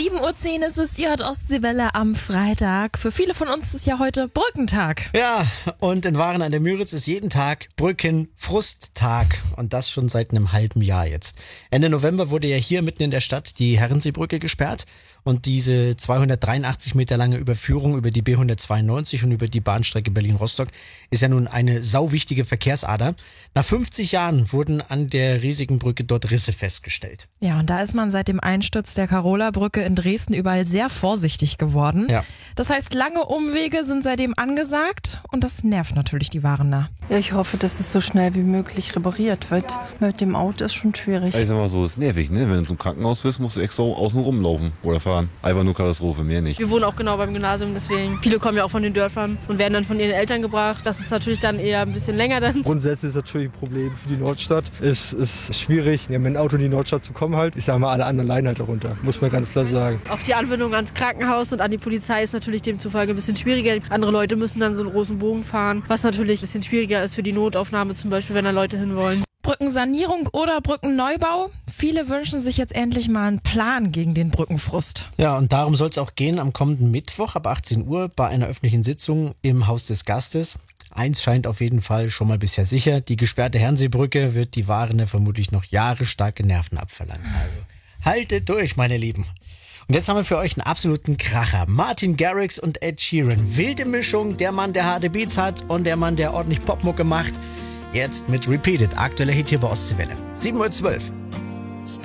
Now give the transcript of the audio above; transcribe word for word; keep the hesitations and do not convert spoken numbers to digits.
sieben Uhr zehn ist es, ihr hört Ostseewelle am Freitag. Für viele von uns ist ja heute Brückentag. Ja, und in Waren an der Müritz ist jeden Tag Brückenfrusttag. Und das schon seit einem halben Jahr jetzt. Ende November wurde ja hier mitten in der Stadt die Herrenseebrücke gesperrt. Und diese zweihundertdreiundachtzig Meter lange Überführung über die B hundertzweiundneunzig und über die Bahnstrecke Berlin-Rostock ist ja nun eine sauwichtige Verkehrsader. Nach fünfzig Jahren wurden an der riesigen Brücke dort Risse festgestellt. Ja, und da ist man seit dem Einsturz der Karola-Brücke in Dresden überall sehr vorsichtig geworden. Ja. Das heißt, lange Umwege sind seitdem angesagt und das nervt natürlich die Warener. Ja, ich hoffe, dass es so schnell wie möglich repariert wird. Mit dem Auto ist schon schwierig. Ich sag mal so, ist nervig, ne? Wenn du zum Krankenhaus willst, musst du extra außen rumlaufen oder fahren. Einfach nur Katastrophe, mehr nicht. Wir wohnen auch genau beim Gymnasium, deswegen. Viele kommen ja auch von den Dörfern und werden dann von ihren Eltern gebracht. Das ist natürlich dann eher ein bisschen länger dann. Grundsätzlich ist es natürlich ein Problem für die Nordstadt. Es ist schwierig, ja, mit dem Auto in die Nordstadt zu kommen halt. Ich sag mal, alle anderen leiden halt darunter, muss man ganz klar sagen. Auch die Anbindung ans Krankenhaus und an die Polizei ist natürlich demzufolge ein bisschen schwieriger. Andere Leute müssen dann so einen großen Bogen fahren, was natürlich ein bisschen schwieriger ist für die Notaufnahme zum Beispiel, wenn da Leute hinwollen. Brückensanierung oder Brückenneubau? Viele wünschen sich jetzt endlich mal einen Plan gegen den Brückenfrust. Ja, und darum soll es auch gehen am kommenden Mittwoch ab achtzehn Uhr bei einer öffentlichen Sitzung im Haus des Gastes. Eins scheint auf jeden Fall schon mal bisher sicher. Die gesperrte Herrenseebrücke wird die Warener vermutlich noch Jahre starke Nerven abverlangen. Also haltet durch, meine Lieben. Und jetzt haben wir für euch einen absoluten Kracher. Martin Garrix und Ed Sheeran. Wilde Mischung, der Mann, der harte Beats hat und der Mann, der ordentlich Popmucke macht. Jetzt mit Repeated, aktueller Hit hier bei Ostseewelle. sieben Uhr zwölf.